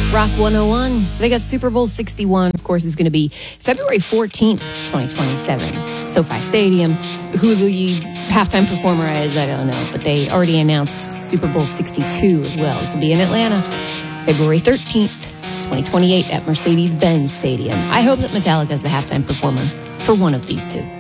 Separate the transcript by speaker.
Speaker 1: Rock 101. So they got Super Bowl 61, of course, is going to be February 14th, 2027. SoFi Stadium. Who the halftime performer is, I don't know. But they already announced Super Bowl 62 as well. This will be in Atlanta, February 13th, 2028 at Mercedes-Benz Stadium. I hope that Metallica is the halftime performer for one of these two.